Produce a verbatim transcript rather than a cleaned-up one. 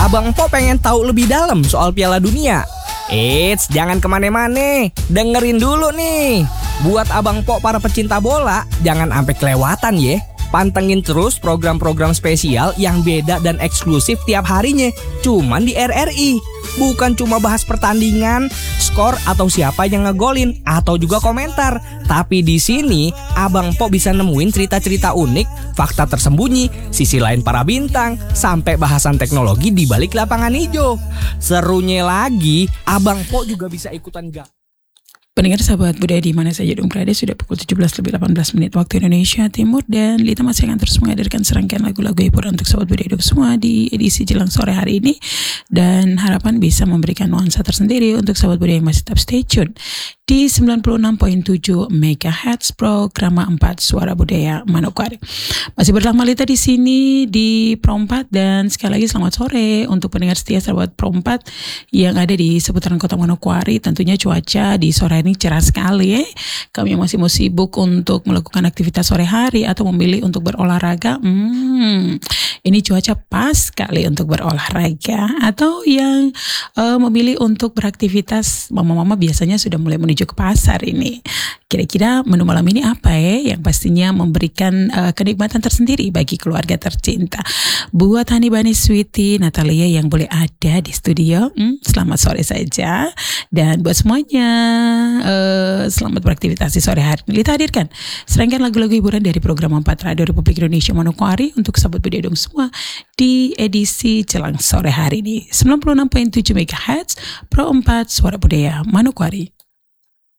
Abang Po pengen tahu lebih dalam soal Piala Dunia? Eits, jangan kemana-mana, dengerin dulu nih. Buat Abang Po para pecinta bola, jangan sampai kelewatan ya. Pantengin terus program-program spesial yang beda dan eksklusif tiap harinya, cuman di R R I. Bukan cuma bahas pertandingan, skor atau siapa yang ngegolin atau juga komentar. Tapi di sini Abang Po bisa nemuin cerita-cerita unik, fakta tersembunyi, sisi lain para bintang, sampai bahasan teknologi di balik lapangan hijau. Serunya lagi, Abang Po juga bisa ikutan gak. Pendengar sahabat budaya di mana saja dong berada, sudah pukul tujuh belas lebih delapan belas menit waktu Indonesia Timur, dan Lita masih akan terus menghadirkan serangkaian lagu-lagu hiburan untuk sahabat budaya dong semua di edisi jelang sore hari ini, dan harapan bisa memberikan nuansa tersendiri untuk sahabat budaya yang masih tetap stay tune di sembilan puluh enam koma tujuh megahertz program empat Suara Budaya Manokwari. Masih bersama Lita di sini di Pro empat, dan sekali lagi selamat sore untuk pendengar setia sahabat Pro empat yang ada di seputaran Kota Manokwari. Tentunya cuaca di sore ini cerah sekali ya. Kami yang masih mau sibuk untuk melakukan aktivitas sore hari atau memilih untuk berolahraga, hmm, ini cuaca pas sekali untuk berolahraga. Atau yang uh, memilih untuk beraktivitas, mama-mama biasanya sudah mulai menuju ke pasar ini. Kira-kira menu malam ini apa ya? Yang pastinya memberikan uh, kenikmatan tersendiri bagi keluarga tercinta. Buat Hani Bani Sweety Natalia yang boleh ada di studio, hmm, selamat sore saja. Dan buat semuanya, uh, selamat beraktivitas di sore hari ini. Kita hadirkan serangkaian lagu-lagu hiburan dari program empat Radio Republik Indonesia Manokwari untuk sahabat budaya dong semua di edisi jelang sore hari ini. sembilan puluh enam koma tujuh megahertz Pro empat Suara Budaya Manokwari.